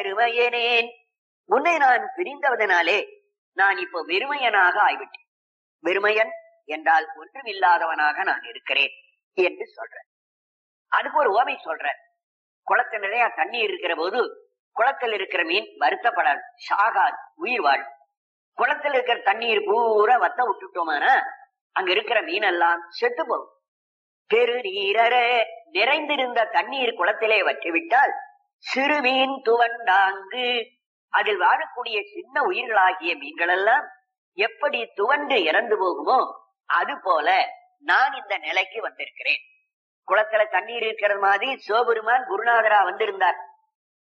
கருமையனேன். உன்னை நான் பிரிந்தவதனாலே நான் இப்போ வெறுமையனாக ஆய்விட்டேன். வெறுமையன் என்றால் ஒன்றுமில்லாதவனாக நான் இருக்கிறேன் என்று சொல்றேன். அதுக்கு ஒரு ஓமை சொல்றேன். குளத்தில் நிறைய தண்ணீர் இருக்கிற போது குளத்தில் இருக்கிற மீன் வருத்தப்படாது, சாகாது, உயிர் வாழும். குளத்தில் இருக்கிற தண்ணீர் பூரா வத்த விட்டுட்டோமானா அங்க இருக்கிற மீன் எல்லாம் செத்து போகும். பெரு நீரற நிறைந்திருந்த தண்ணீர் குளத்திலே வற்றிவிட்டால் சிறு மீன் துவண்டாங்கு, அதில் வாழக்கூடிய சின்ன உயிர்களாகிய மீன்கள் எல்லாம் எப்படி துவண்டு இறந்து போகுமோ அது போல நான் இந்த நிலைக்கு வந்திருக்கிறேன். குளத்துல தண்ணீர் இருக்கிறது மாதிரி சிவபெருமான் குருநாதரா வந்திருந்தார்.